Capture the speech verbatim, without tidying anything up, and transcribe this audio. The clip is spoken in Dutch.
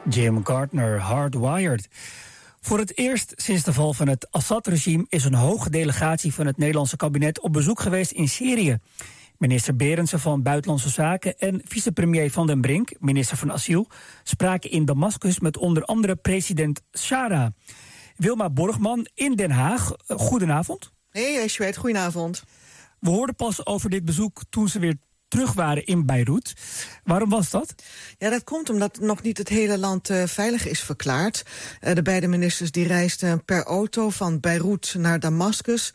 Jim Gardner, Hardwired. Voor het eerst sinds de val van het Assad-regime is een hoge delegatie van het Nederlandse kabinet op bezoek geweest in Syrië. Minister Berendsen van Buitenlandse Zaken en vicepremier Van den Brink, minister van Asiel, spraken in Damascus met onder andere president Shara. Wilma Borgman in Den Haag, goedenavond. Hey, Esjwet, goedenavond. We hoorden pas over dit bezoek toen ze weer terug waren in Beirut. Waarom was dat? Ja, dat komt omdat nog niet het hele land uh, veilig is verklaard. Uh, de beide ministers die reisden per auto van Beirut naar Damascus.